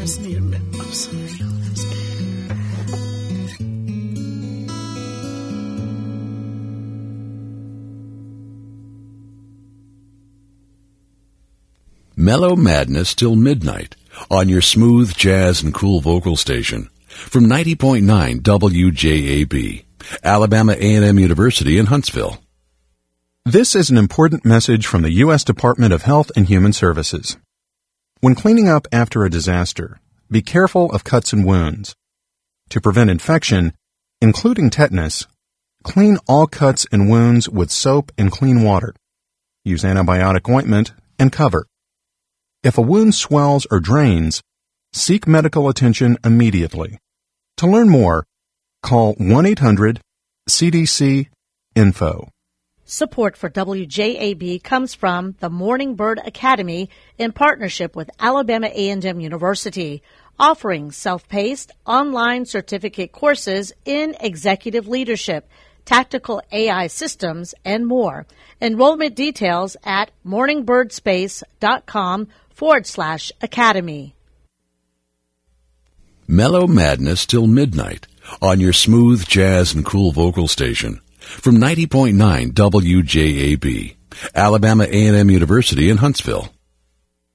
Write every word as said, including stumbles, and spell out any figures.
just need a minute. I'm sorry. Mellow Madness till midnight on your smooth jazz and cool vocal station from ninety point nine W J A B, Alabama A and M University in Huntsville. This is an important message from the U S Department of Health and Human Services. When cleaning up after a disaster, be careful of cuts and wounds. To prevent infection, including tetanus, clean all cuts and wounds with soap and clean water. Use antibiotic ointment and cover. If a wound swells or drains, seek medical attention immediately. To learn more, call one eight hundred C D C info. Support for W J A B comes from the Morning Bird Academy in partnership with Alabama A and M University, offering self-paced online certificate courses in executive leadership, tactical A I systems, and more. Enrollment details at morningbirdspace.com forward slash academy. Mellow Madness till midnight on your smooth jazz and cool vocal station from ninety point nine W J A B, Alabama A and M University in Huntsville.